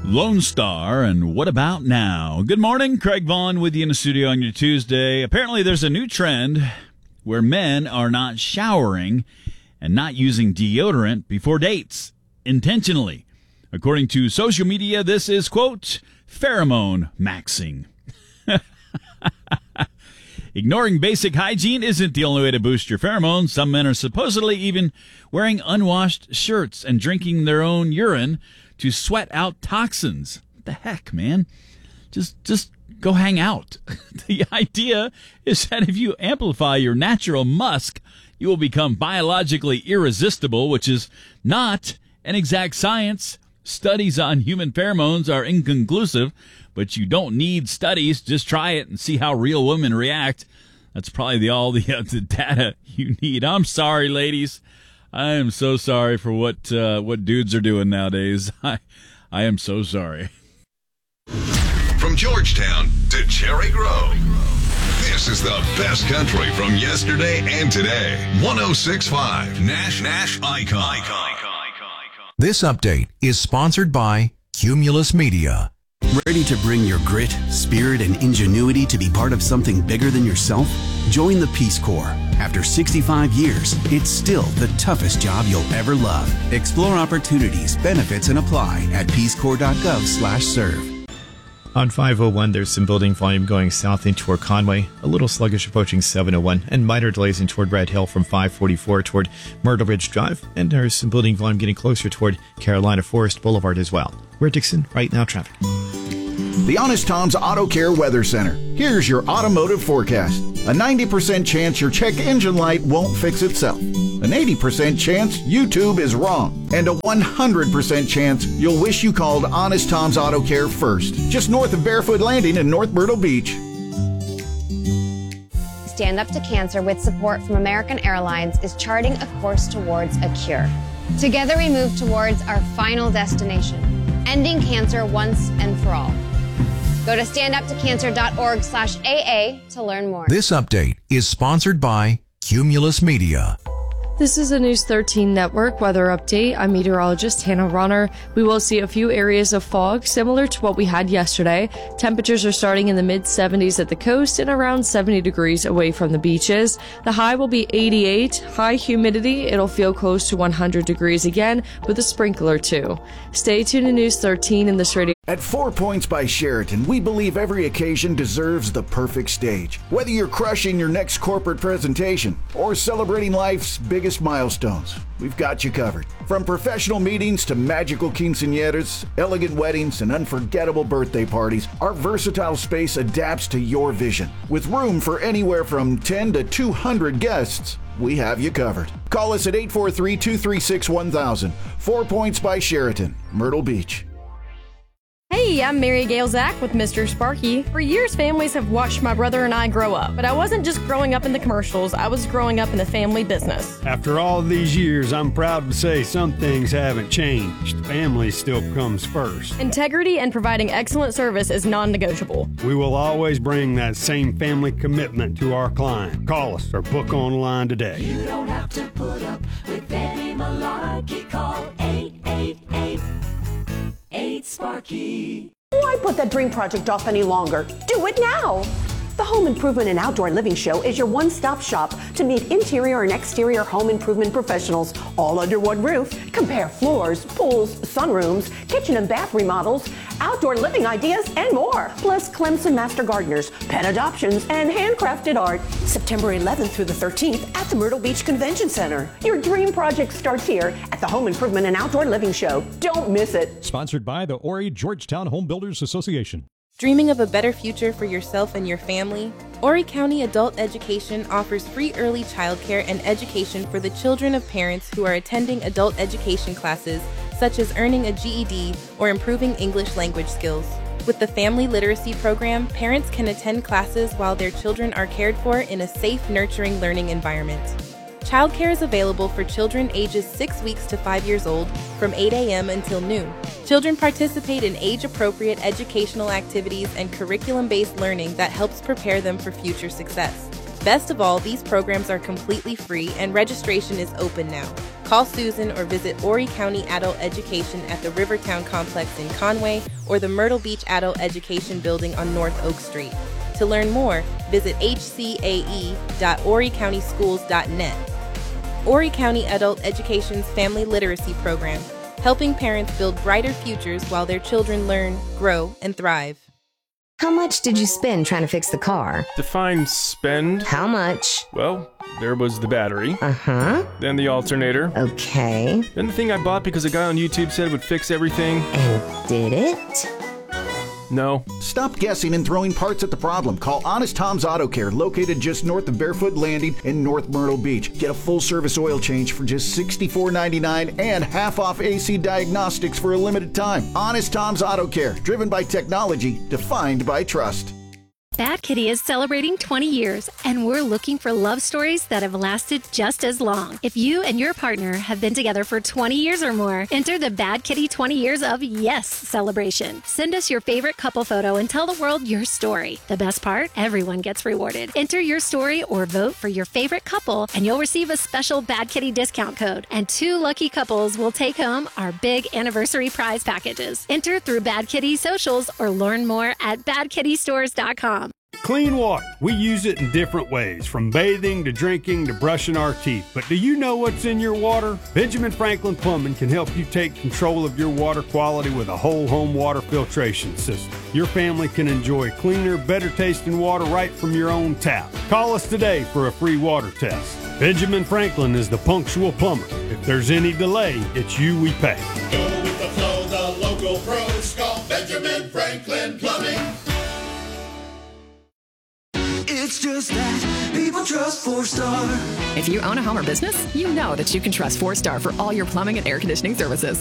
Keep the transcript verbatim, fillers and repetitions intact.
Lone Star and What About Now? Good morning, Craig Vaughn with you in the studio on your Tuesday. Apparently there's a new trend where men are not showering and not using deodorant before dates intentionally. According to social media, this is, quote, pheromone maxing. Ignoring basic hygiene isn't the only way to boost your pheromones. Some men are supposedly even wearing unwashed shirts and drinking their own urine to sweat out toxins. What the heck, man? Just, just go hang out. The idea is that if you amplify your natural musk, you will become biologically irresistible, which is not an exact science. Studies on human pheromones are inconclusive, but you don't need studies. Just try it and see how real women react. That's probably the, all the, uh, the data you need. I'm sorry, ladies. I am so sorry for what uh, what dudes are doing nowadays. I I am so sorry. From Georgetown to Cherry Grove, this is the best country from yesterday and today. one oh six point five Nash Nash Icon. This update is sponsored by Cumulus Media. Ready to bring your grit, spirit, and ingenuity to be part of something bigger than yourself? Join the Peace Corps. After sixty-five years, it's still the toughest job you'll ever love. Explore opportunities, benefits, and apply at peacecorps.gov slash serve. On five oh one, there's some building volume going south in toward Conway, a little sluggish approaching seven oh one, and minor delays in toward Red Hill from five forty-four toward Myrtle Ridge Drive, and there's some building volume getting closer toward Carolina Forest Boulevard as well. We're Dixon, right now traffic. The Honest Tom's Auto Care Weather Center. Here's your automotive forecast. A ninety percent chance your check engine light won't fix itself. An eighty percent chance YouTube is wrong. And a one hundred percent chance you'll wish you called Honest Tom's Auto Care first. Just north of Barefoot Landing in North Myrtle Beach. Stand Up to Cancer, with support from American Airlines, is charting a course towards a cure. Together we move towards our final destination, ending cancer once and for all. Go to standuptocancer.org slash AA to learn more. This update is sponsored by Cumulus Media. This is a News thirteen Network weather update. I'm meteorologist Hannah Ronner. We will see a few areas of fog similar to what we had yesterday. Temperatures are starting in the mid seventies at the coast and around seventy degrees away from the beaches. The high will be eighty-eight. High humidity, it'll feel close to one hundred degrees again with a sprinkle or two. Stay tuned to News thirteen in this radio. At Four Points by Sheraton, we believe every occasion deserves the perfect stage. Whether you're crushing your next corporate presentation or celebrating life's biggest milestones, we've got you covered. From professional meetings to magical quinceañeras, elegant weddings, and unforgettable birthday parties, our versatile space adapts to your vision. With room for anywhere from ten to two hundred guests, we have you covered. Call us at eight four three, two three six, one thousand. Four Points by Sheraton, Myrtle Beach. Hey, I'm Mary Gail Zach with Mister Sparky. For years, families have watched my brother and I grow up. But I wasn't just growing up in the commercials, I was growing up in the family business. After all these years, I'm proud to say some things haven't changed. Family still comes first. Integrity and providing excellent service is non-negotiable. We will always bring that same family commitment to our client. Call us or book online today. You don't have to put up with any malarkey. Call eight eight eight, eight Sparky. Why put that dream project off any longer? Do it now! The Home Improvement and Outdoor Living Show is your one-stop shop to meet interior and exterior home improvement professionals all under one roof. Compare floors, pools, sunrooms, kitchen and bath remodels, outdoor living ideas, and more. Plus Clemson Master Gardeners, pet adoptions, and handcrafted art. September eleventh through the thirteenth at the Myrtle Beach Convention Center. Your dream project starts here at the Home Improvement and Outdoor Living Show. Don't miss it. Sponsored by the Horry Georgetown Home Builders Association. Dreaming of a better future for yourself and your family? Horry County Adult Education offers free early childcare and education for the children of parents who are attending adult education classes, such as earning a G E D or improving English language skills. With the Family Literacy Program, parents can attend classes while their children are cared for in a safe, nurturing learning environment. Childcare is available for children ages six weeks to five years old from eight a m until noon. Children participate in age-appropriate educational activities and curriculum-based learning that helps prepare them for future success. Best of all, these programs are completely free and registration is open now. Call Susan or visit Horry County Adult Education at the Rivertown Complex in Conway or the Myrtle Beach Adult Education Building on North Oak Street. To learn more, visit h c a e dot horry county schools dot net. Horry County Adult Education's Family Literacy Program, helping parents build brighter futures while their children learn, grow, and thrive. How much did you spend trying to fix the car? Define spend. How much? Well, there was the battery. Uh-huh. Then the alternator. Okay. Then the thing I bought because a guy on YouTube said it would fix everything. And did it? No. Stop guessing and throwing parts at the problem. Call Honest Tom's Auto Care, located just north of Barefoot Landing in North Myrtle Beach. Get a full-service oil change for just sixty-four ninety-nine and half off A C diagnostics for a limited time. Honest Tom's Auto Care, driven by technology, defined by trust. Bad Kitty is celebrating twenty years, and we're looking for love stories that have lasted just as long. If you and your partner have been together for twenty years or more, enter the Bad Kitty twenty Years of Yes celebration. Send us your favorite couple photo and tell the world your story. The best part? Everyone gets rewarded. Enter your story or vote for your favorite couple, and you'll receive a special Bad Kitty discount code. And two lucky couples will take home our big anniversary prize packages. Enter through Bad Kitty socials or learn more at bad kitty stores dot com. Clean water. We use it in different ways, from bathing to drinking to brushing our teeth. But do you know what's in your water? Benjamin Franklin Plumbing can help you take control of your water quality with a whole home water filtration system. Your family can enjoy cleaner, better tasting water right from your own tap. Call us today for a free water test. Benjamin Franklin is the punctual plumber. If there's any delay, it's you we pay. Go with the flow, the local pros. Call Benjamin Franklin Plumbing. It's just that people trust Four Star. If you own a home or business, you know that you can trust Four Star for all your plumbing and air conditioning services.